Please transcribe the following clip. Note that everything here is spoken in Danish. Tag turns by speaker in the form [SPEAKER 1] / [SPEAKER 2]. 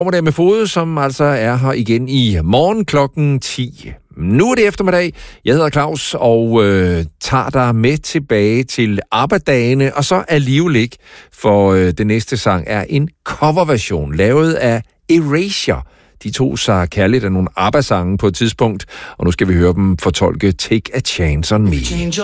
[SPEAKER 1] Formiddag med Fode, som altså er her igen i morgen klokken 10. Nu er det eftermiddag. Jeg hedder Claus og tager dig med tilbage til arbejdagene, og så alligevel ikke, for den næste sang er en coverversion lavet af Erasure. De tog sig kærligt af nogle arbejdssange på et tidspunkt, og nu skal vi høre dem fortolke Take a Chance on Me.